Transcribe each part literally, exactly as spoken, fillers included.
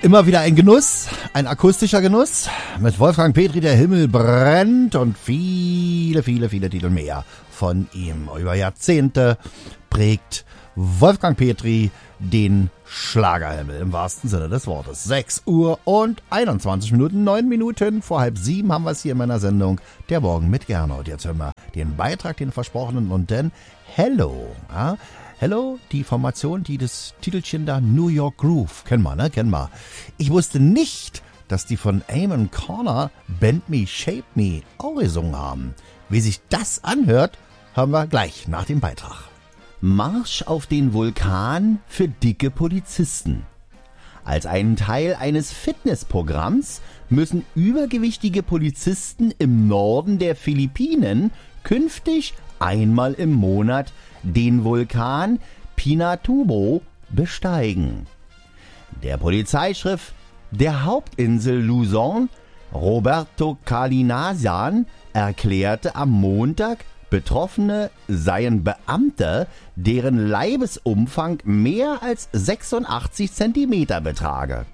Immer wieder ein Genuss, ein akustischer Genuss. Mit Wolfgang Petri, der Himmel brennt und viele, viele, viele Titel mehr von ihm. Über Jahrzehnte prägt Wolfgang Petri den Schlagerhimmel im wahrsten Sinne des Wortes. sechs Uhr und einundzwanzig Minuten, neun Minuten vor halb sieben haben wir es hier in meiner Sendung Der Morgen mit Gernot. Jetzt hören wir den Beitrag, den versprochenen, und dann Hello. Ja? Hello, die Formation, die das Titelchen da New York Groove, kennen wir, ne, kennen wir. Ich wusste nicht, dass die von Eamon Corner Bend Me, Shape Me auch gesungen haben. Wie sich das anhört, hören wir gleich nach dem Beitrag. Marsch auf den Vulkan für dicke Polizisten. Als einen Teil eines Fitnessprogramms müssen übergewichtige Polizisten im Norden der Philippinen künftig einmal im Monat den Vulkan Pinatubo besteigen. Der Polizeichef der Hauptinsel Luzon, Roberto Calinasan, erklärte am Montag, Betroffene seien Beamte, deren Leibesumfang mehr als sechsundachtzig Zentimeter betrage.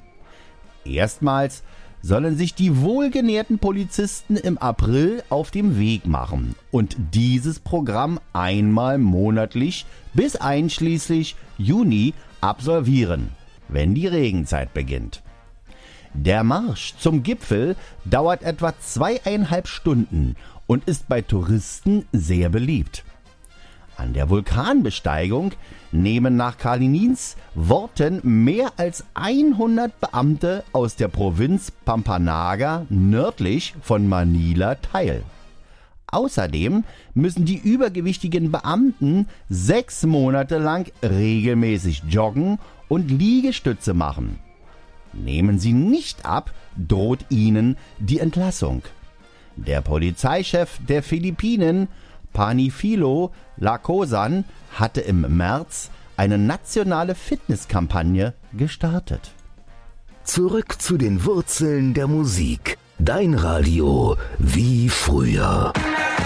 Erstmals sollen sich die wohlgenährten Polizisten im April auf dem Weg machen und dieses Programm einmal monatlich bis einschließlich Juni absolvieren, wenn die Regenzeit beginnt. Der Marsch zum Gipfel dauert etwa zweieinhalb Stunden und ist bei Touristen sehr beliebt. An der Vulkanbesteigung nehmen nach Kalinins Worten mehr als hundert Beamte aus der Provinz Pampanga nördlich von Manila teil. Außerdem müssen die übergewichtigen Beamten sechs Monate lang regelmäßig joggen und Liegestütze machen. Nehmen sie nicht ab, droht ihnen die Entlassung. Der Polizeichef der Philippinen, Panfilo Lacson, hatte im März eine nationale Fitnesskampagne gestartet. Zurück zu den Wurzeln der Musik. Dein Radio wie früher.